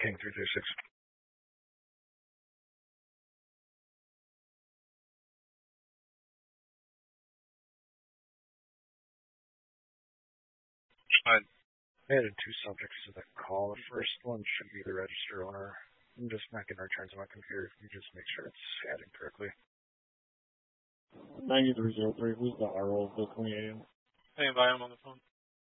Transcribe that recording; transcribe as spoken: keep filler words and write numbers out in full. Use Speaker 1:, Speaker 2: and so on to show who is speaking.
Speaker 1: King three three six. I added two subjects to the call. The first one should be the register owner. I'm just making returns on my computer. If you just make sure it's adding correctly.
Speaker 2: ninety-three oh three, who's the R O of the twenty-eight?
Speaker 3: Hey, by him on the phone.